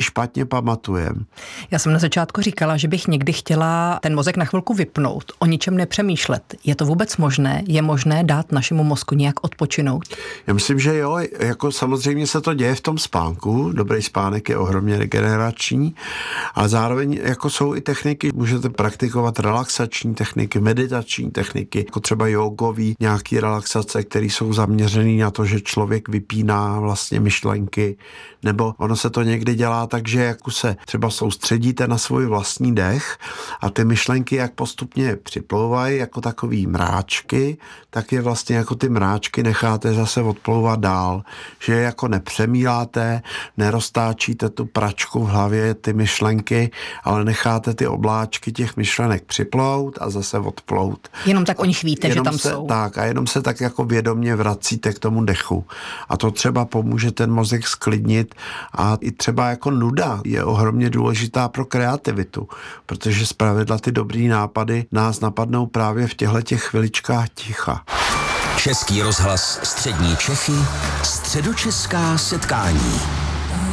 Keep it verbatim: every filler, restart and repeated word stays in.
špatně pamatujeme. Já jsem na začátku říkala, že bych někdy chtěla ten mozek na chvilku vypnout, o ničem nepřemýšlet. Je to vůbec možné? Je možné dát našemu mozku nějak odpočinout? Já myslím, že jo, jako samozřejmě se to děje v tom spánku. Dobrý spánek je ohromně regenerační, ale zároveň jako jsou i techniky, můžete praktikovat relaxační techniky, meditační techniky, jako třeba jogový, nějaký relaxace, které jsou zaměřený na to, že člověk vypíná vlastně myšlenky, nebo ono se to někdy dělá tak, že jako se třeba soustředíte na svůj vlastní dech a ty myšlenky jak postupně připlouvají jako takový mráčky, tak je vlastně jako ty mráčky necháte zase odplouvat dál, že jako nepřemýláte, neroztáčíte tu pračku v hlavě, ty myšlenky, ale necháte ty obláčky těch myšlenek připlout a zase odplout. Jenom tak o nich víte, jenom že tam se, jsou. Tak a jenom se tak jako vědomě vracíte k tomu dechu. A to třeba pomůže ten mozek sklidnit a i třeba jako nuda je ohromně důležitá pro kreativitu, protože zpravidla ty dobrý nápady nás napadnou právě v těchto těch chviličkách ticha. Český rozhlas Střední Čechy, středočeská setkání.